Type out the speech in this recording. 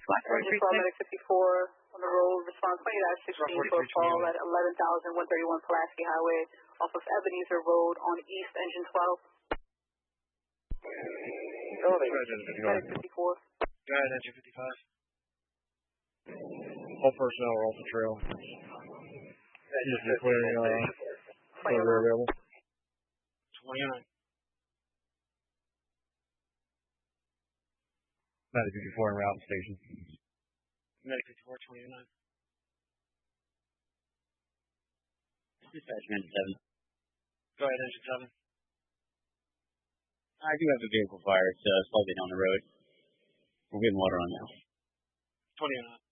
Engine 12, Medic 54 on the road. Response 20-16 for a fall at 11,131 Pulaski Highway off of Ebenezer Road on East, Engine 12. Medic 54. Go ahead, Engine 55. All personnel are off the trail. Just declaring we're available. 29. Medic 54 en route to station. Medic 54, 29. Dispatch, Engine 7. Go ahead, Engine 7. I do have a vehicle fire. It's slightly down the road. We're getting water on now. 29.